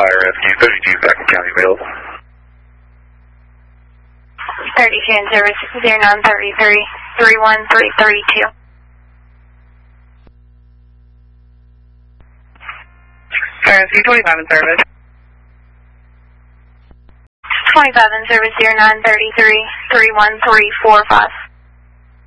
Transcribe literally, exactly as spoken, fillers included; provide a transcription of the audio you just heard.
Fire Rescue, thirty-two Franklin County available. thirty-two in service, zero nine thirty-three, three one three three two. Fire Rescue, twenty-five in service. twenty-five in service, zero nine thirty-three, three one three four five.